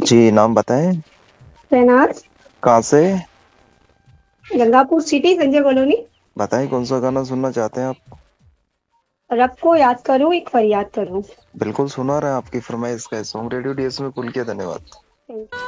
जी, नाम बताएं। शहनाज। कहाँ से? Gangapur city, Sanjay colony. बताएं कौन सा गाना सुनना चाहते हैं आप? रब को याद करूं, एक फरियाद करूं। बिल्कुल सुना रहे हैं आपकी फरमाइश का सॉन्ग। रेडियो डीएस में कुल के धन्यवाद। Thank you.